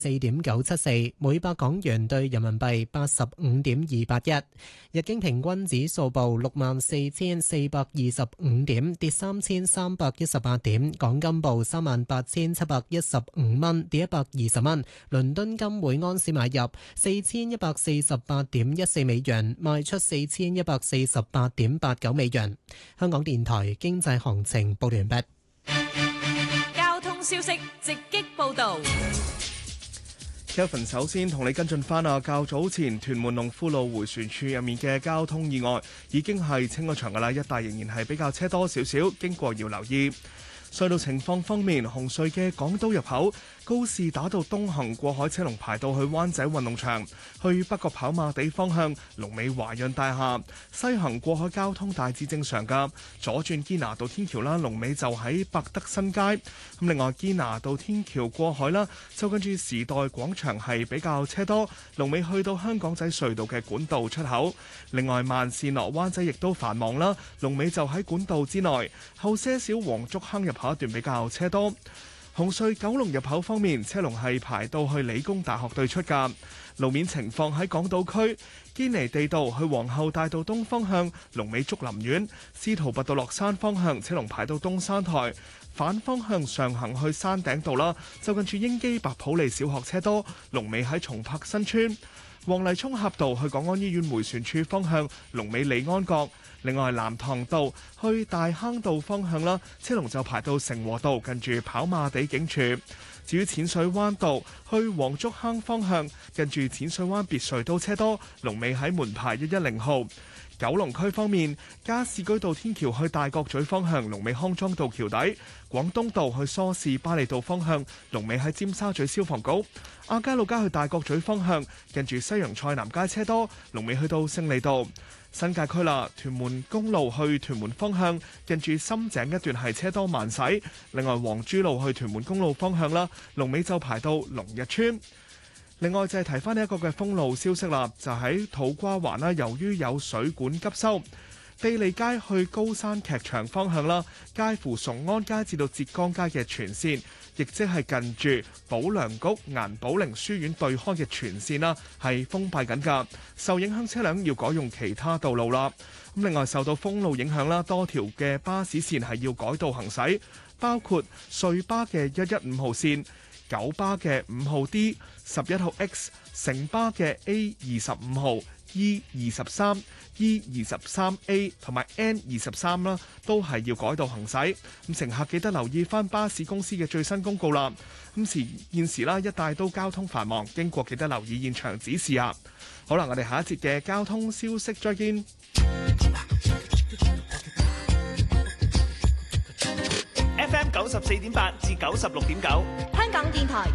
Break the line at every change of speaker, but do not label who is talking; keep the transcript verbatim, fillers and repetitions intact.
四點九七四，每百港元對人民幣八十五點二八一。日經平均指數報六萬四千四百二十五點，跌三千三百一十八點。港金報三萬八千七百一十五蚊，跌一百二十蚊。倫敦金每安士買入四千一百四十八點一四美元，賣出四千一百四十八點八九美元。香港電台經濟行情報完畢。
交通消息直擊報道。
Kevin 首先同你跟進翻啊，較早前屯門龍富路迴旋處入面嘅交通意外已經係清咗場噶啦，一帶仍然係比較車多少少，經過要留意。隧道情況方面，紅隧嘅港島入口高士打道東行過海車龍排到去灣仔運動場，去北角跑馬地方向龍尾華潤大廈，西行過海交通大致正常噶，左轉堅拿道天橋啦，龍尾就喺百德新街。咁另外堅拿道天橋過海啦，就跟住時代廣場係比較車多，龍尾去到香港仔隧道嘅管道出口。另外慢線落灣仔亦都繁忙啦，龍尾就喺管道之內，後些少黃竹坑入口一段比較車多。紅隧九龍入口方面，車龍係排到去理工大學對出㗎。路面情況喺港島區堅尼地道去皇后大道東方向，龍尾竹林苑；司徒拔道落山方向，車龍排到東山台。反方向上行去山頂道啦，就近住英基白普利小學車多，龍尾喺松柏新村。黃泥涌峽道去港安醫院迴旋處方向，龍尾利安閣。另外南塘道去大坑道方向啦，車龍就排到成和道近住跑馬地警署。至於淺水灣道去黃竹坑方向，近住淺水灣別墅都車多，龍尾喺門牌一一零號。九龍區方面，加士居道天橋去大角咀方向，龍尾康莊道橋底；廣東道去梳士巴利道方向，龍尾喺尖沙咀消防局；亞皆老街去大角咀方向，近住西洋菜南街車多，龍尾去到勝利道。新界區啦，屯門公路去屯門方向，近住深井一段係車多慢駛；另外黃珠路去屯門公路方向啦，龍尾就排到龍日村。另外就係提翻呢一個嘅封路消息啦，就喺土瓜灣啦，由於有水管急修，庇利街去高山劇場方向啦，介乎崇安街至到浙江街嘅全線，亦即係近住寶良谷顏寶玲書院對開嘅全線啦，係封閉緊㗎，受影響車輛要改用其他道路啦。咁另外受到封路影響啦，多條嘅巴士線係要改道行駛，包括瑞巴嘅一一五號線、九巴嘅五號 D、十一號 X、城巴嘅 A 二十五號、E 二十三、E 二十三 A 同埋 N 二十三啦，都係要改道行駛。咁乘客記得留意翻巴士公司嘅最新公告啦。咁時現時啦，一帶都交通繁忙，經過記得留意現場指示啊。好啦，我哋下一節嘅交通消息再見。
F M 九十四點八至九十六點九，
香港電台